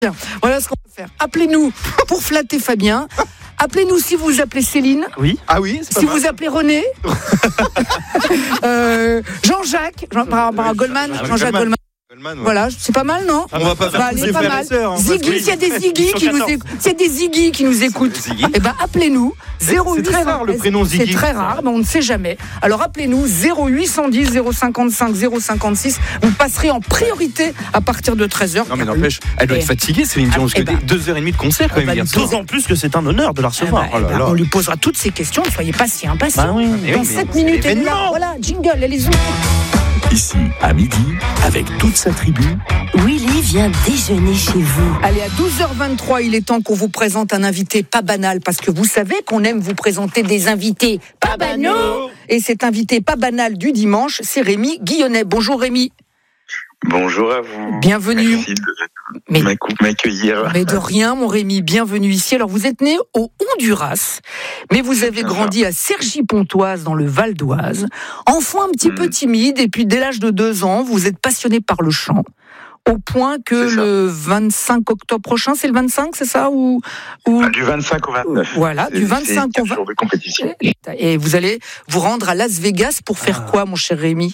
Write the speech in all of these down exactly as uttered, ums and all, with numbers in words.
Bien. Voilà ce qu'on va faire. Appelez-nous pour flatter Fabien. Appelez-nous si vous vous appelez Céline. Oui. Ah oui, c'est pas Si mal. vous appelez René. euh, Jean-Jacques. Jean, par rapport à Goldman. Ah, Jean-Jacques Goldman. Goldman, ouais. Voilà, c'est pas mal, non? On va pas faire Bah, pousser allez, pas frères mal. et sœurs, hein, Ziggy, parce s'il y a des que- Ziggy ils sont qui nous quatorze. écoutent, s'il y a des Ziggy qui nous écoutent, Ziggy. eh ben appelez-nous. zéro huit C'est très rare, le prénom Ziggy. C'est très rare, mais on ne sait jamais. Alors appelez-nous zéro huit cent dix zéro cinquante-cinq zéro cinquante-six. Vous passerez en priorité à partir de treize heures. Non mais n'empêche, elle doit Et- être fatiguée, Céline Dion, parce Eh que ben- deux heures et demie de concert quand Eh même ben, hier dis donc. soir. D'autant plus que c'est un honneur de la recevoir. Eh ben, Oh là là. on lui posera toutes ces questions. Ne soyez pas si impatients. Bah oui. Mais oui, Dans mais sept c'est minutes, elle est là. l'événement. Voilà, jingle, allez-y. Ici, à midi, avec toute sa tribu, Willy vient déjeuner chez vous. Allez, à douze heures vingt-trois, il est temps qu'on vous présente un invité pas banal, parce que vous savez qu'on aime vous présenter des invités pas banaux. Et cet invité pas banal du dimanche, c'est Rémi Guillonnet. Bonjour Rémi. Bonjour à vous. Bienvenue. Merci de Mais- m'accou- m'accueillir. Mais de rien, mon Rémi, bienvenue ici. Alors, vous êtes né au Honduras, mais vous avez Bien grandi à Cergy-Pontoise, dans le Val d'Oise. Enfant un petit Mm. peu timide, et puis dès l'âge de deux ans, vous êtes passionné par le chant. Au point que C'est ça. le vingt-cinq octobre prochain, c'est le vingt-cinq, c'est ça ou, ou... Ah, du vingt-cinq au vingt-neuf. Voilà, C'est- du vingt-cinq c'est au quatre vingt. jours de compétition. Et vous allez vous rendre à Las Vegas pour faire quoi, mon cher Rémi?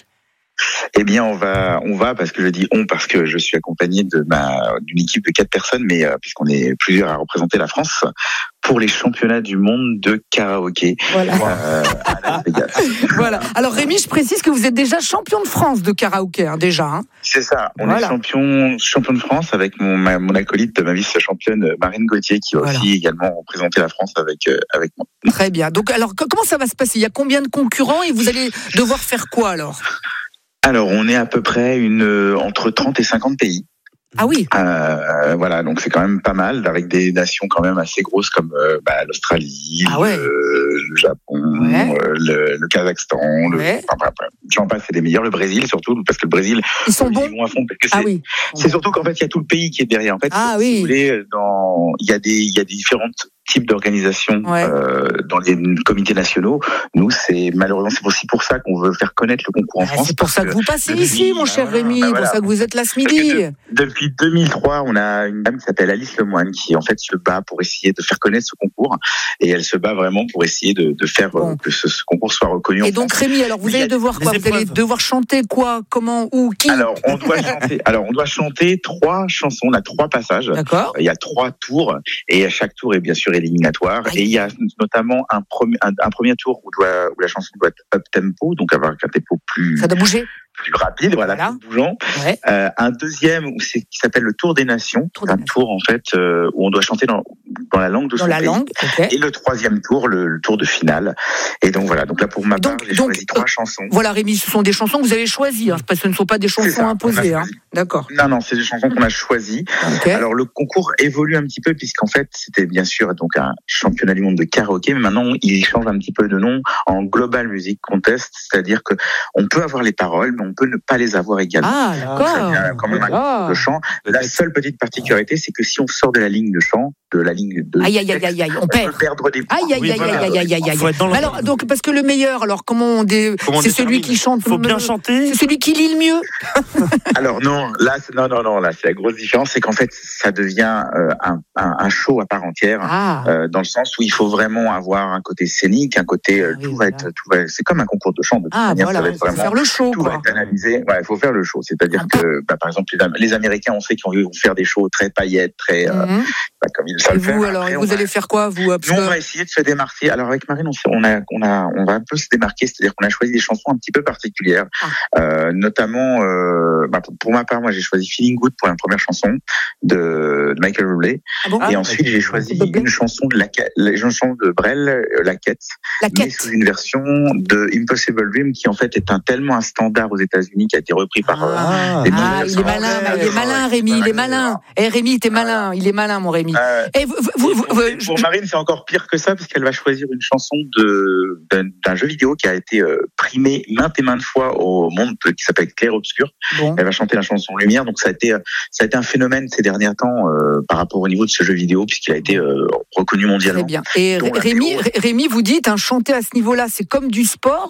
Eh bien, on va, on va, parce que je dis on, parce que je suis accompagné de ma, d'une équipe de quatre personnes, mais euh, puisqu'on est plusieurs à représenter la France, pour les championnats du monde de karaoké Voilà. euh, à Las Vegas. Voilà. Alors Rémi, je précise que vous êtes déjà champion de France de karaoké, hein, déjà. Hein. C'est ça. On Voilà. est champion, champion de France avec mon, ma- mon acolyte, ma vice-championne Marine Gauthier, qui va Voilà. aussi également représenter la France avec, euh, avec moi. Très bien. Donc, alors, co- comment ça va se passer? Il y a combien de concurrents et vous allez devoir faire quoi alors? Alors, on est à peu près une, euh, entre trente et cinquante pays. Ah oui. Euh, voilà, donc c'est quand même pas mal, avec des nations quand même assez grosses comme euh, bah, l'Australie, Ah ouais. euh, le Japon, Ouais. euh, le, le Kazakhstan, le, Ouais. enfin, bref, bref, j'en passe, c'est les meilleurs, le Brésil surtout, parce que le Brésil, Ils sont ils bons. vont à fond, parce que Ah c'est, oui. c'est surtout qu'en fait, il y a tout le pays qui est derrière. En fait, Ah si oui. vous voulez, dans, il y a des, il y a des différents types d'organisations Ouais. euh, dans les comités nationaux. Nous, c'est malheureusement, c'est aussi pour ça qu'on veut faire connaître le concours en Ah, France. c'est pour parce ça que vous passez depuis- ici, mon bah cher voilà, Rémi. bah C'est pour voilà. ça que vous êtes là ce Parce que midi. de- depuis deux mille trois, on a une dame qui s'appelle Alice Lemoine qui en fait se bat pour essayer de faire connaître ce concours et elle se bat vraiment pour essayer de, de faire Bon. euh, que ce, ce concours soit reconnu. Et en donc France. Rémi, alors vous Il y a allez devoir des quoi? Vous allez épreuves. devoir chanter quoi? Comment? Où? Qui? alors on doit chanter. Alors on doit chanter trois chansons. On a trois passages. D'accord. Il y a trois tours et à chaque tour est bien sûr éliminatoire. Aïe. Et il y a notamment un premier un, un premier tour où, doit, où la chanson doit être up tempo, donc avoir un tempo plus Ça doit bouger. plus rapide, voilà, Voilà. plus bougeant. Ouais. Euh, un deuxième où c'est qui s'appelle le Tour des Nations, Tour des un Nations. tour en fait euh, où on doit chanter dans dans la langue de Dans son la pays. langue. Ok. Et le troisième tour, le, le tour de finale. Et donc voilà, donc là pour ma Donc- part, j'ai donc, choisi trois euh, chansons. Voilà, Rémi, ce sont des chansons que vous avez choisies, hein, parce que ce ne sont pas des C'est chansons ça, on a imposées. Hein. choisi. D'accord. Non, non, c'est des chansons qu'on a choisies. Ok. Alors le concours évolue un petit peu puisqu'en fait c'était bien sûr donc un championnat du monde de karaoké, mais maintenant il change un petit peu de nom en Global Music Contest, c'est-à-dire que on peut avoir les paroles, mais on peut ne pas les avoir également. Ah, Donc, ça d'accord. devient quand même un concours de chant. La seule petite particularité, c'est que si on sort de la ligne de chant, de la ligne de Aïe, aïe, aïe, aïe, aïe, on on perd. peut perdre des points. Aïe, aïe, Oui, aïe, voilà. aïe, aïe, aïe, aïe. Faut être dans le- Mais alors, donc, parce que le meilleur, alors, comment on, dé... Comment on c'est celui détermine qui chante. Faut bien chanter. C'est celui qui lit le mieux. Alors non, là, c'est- non, non, non, là, c'est la grosse différence, c'est qu'en fait, ça devient euh, un, un, un show à part entière. Ah. Euh, dans le sens où il faut vraiment avoir un côté scénique, un côté euh, Ah oui, tout voilà. va être, tout va, c'est comme un concours de chant. De toute Ah, manière, voilà, ça va il être faut vraiment faire le show, tout va quoi. être analysé. Ouais, il faut faire le show. C'est-à-dire Ah. que, bah, par exemple, les, les Américains, on sait qu'ils vont faire des shows très paillettes, très, euh, Mhm. bah, comme ils savent Et le faire. vous, alors, Après, vous on va- allez faire quoi, vous? euh, parce Nous, on que- va essayer de se démarquer. Alors avec Marine, on, sait- on a, on a, on va un peu se démarquer, c'est-à-dire qu'on a choisi des chansons un petit peu particulières, Ah. euh, notamment, euh, bah, pour, pour ma part, moi j'ai choisi Feeling Good pour la première chanson de, de Michael Bublé, Ah bon? et ensuite j'ai choisi Bublé. une chanson de la, la une chanson de Brel, euh, La Quête, La mais quête. sous une version de Impossible Dream qui en fait est un tellement un standard aux États-Unis qui a été repris par euh, Ah. les Ah, il est malin, bah, il est malin, Rémi, il est malin. Eh, Rémi, t'es malin, il est malin, mon Rémi. Euh, Et vous, vous, vous, pour, vous- pour Marine, c'est encore pire que ça, parce qu'elle va choisir une chanson de, d'un, d'un jeu vidéo qui a été euh, primé maintes et maintes fois au monde, qui s'appelle Clair Obscur. bon. Elle va chanter la chanson Lumière, donc ça a été, euh, ça a été un phénomène ces derniers temps euh, par rapport au niveau de ce jeu vidéo, puisqu'il a été euh, reconnu mondialement. Très bien. Et Dont la Rémi, plus Rémi, vous dites, hein, chanter à ce niveau-là, c'est comme du sport.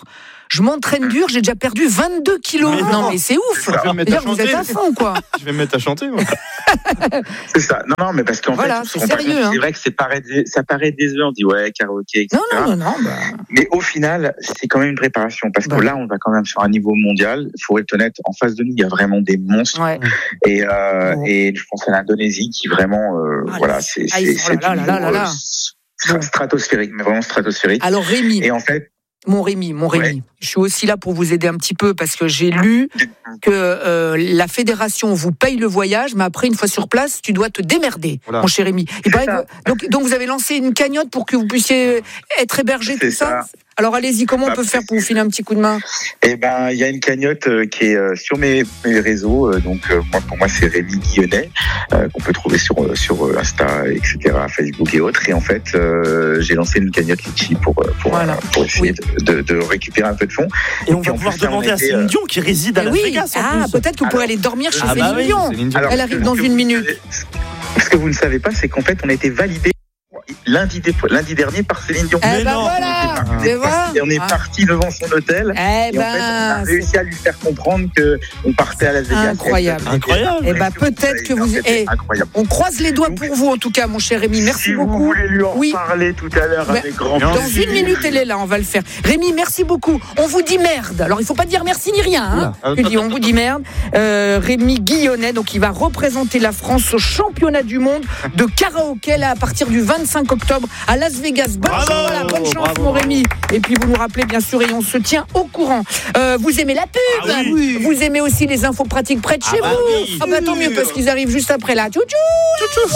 je m'entraîne dur, j'ai déjà perdu vingt-deux kilos. Mais non, non. mais c'est ouf. Je vais me mettre à C'est-à-dire, vous êtes à chanter. fond, quoi. Je vais me mettre à chanter, moi. C'est ça. Non, non, mais parce qu'en Voilà, fait, on se c'est rend pas sérieux, compte. hein. C'est vrai que c'est paraît, ça paraît décevant. On dit ouais, karaoké, et cetera. Non, non, non, non. Bah... Mais au final, c'est quand même une préparation parce que Bah. là, on va quand même sur un niveau mondial. Il faut être honnête. En face de nous, il y a vraiment des monstres. Ouais. Et, euh, Bon. et je pense à l'Indonésie qui vraiment, euh, Ah, voilà, là, c'est ah, ils c'est sont c'est là, du là, là, là, niveau, là. euh, Bon. stratosphérique, mais vraiment stratosphérique. Alors, Rémi. Et en fait, Mon Rémi, mon Rémi, Ouais. je suis aussi là pour vous aider un petit peu parce que j'ai lu que euh, la fédération vous paye le voyage, mais après, une fois sur place, tu dois te démerder, Voilà. mon cher Rémi. Il paraît que- donc, donc, vous avez lancé une cagnotte pour que vous puissiez être hébergé, C'est tout ça, ça. Alors, allez-y, comment on Bah, peut faire pour vous filer un petit coup de main? eh ben, il y a une cagnotte euh, qui est euh, sur mes, mes réseaux. euh, donc, euh, moi, pour moi, c'est Rémi Guillonnet, euh, qu'on peut trouver sur euh, sur euh, Insta, et cetera, Facebook et autres. Et en fait, euh, j'ai lancé une cagnotte Litchi pour euh, pour, Voilà. euh, pour essayer Oui. de, de, de récupérer un peu de fonds. Et on puis, va en pouvoir plus, là, on demander à était, Céline euh, Dion qui réside à Eh Las oui, Vegas. en ah, plus. peut-être que vous pourrez Alors, aller dormir chez ah, bah Céline oui, Dion. Céline Dion. Alors, Elle arrive ce dans que une vous ne minute. savez- Ce que vous ne savez pas, c'est qu'en fait, on a été validé lundi, dé- lundi dernier par Céline Dion. Eh Mais ben non. voilà, On tu est vois. parti- on est Ah. parti devant son hôtel. Eh Et en fait, on a ben, réussi à lui faire comprendre que on partait à Las Vegas. Incroyable. Incroyable. Eh ben, peut-être que vous- C'était eh, incroyable. on croise les doigts pour vous, en tout cas, mon cher Rémi. Merci si beaucoup. vous voulez lui en Oui. parler tout à l'heure Mais- avec grand Dans Dans plaisir. une minute, elle est là, on va le faire. Rémi, merci beaucoup. On vous dit merde. Alors, il faut pas dire merci ni rien. Hein. Oula. Je dis, on vous dit merde. Euh, Rémi Guillonnet, donc il va représenter la France au championnat du monde de karaoké là, à partir du vingt-cinq octobre à Las Vegas. Bonne Bravo, chance, voilà, bonne chance bravo, mon bravo. Rémi. Et puis vous nous rappelez bien sûr et on se tient au courant. Euh, vous aimez la pub, Ah oui. vous aimez aussi les infos pratiques près de Ah chez bah vous. oui. Ah bah tant mieux parce qu'ils arrivent juste après là. Tchou tchou.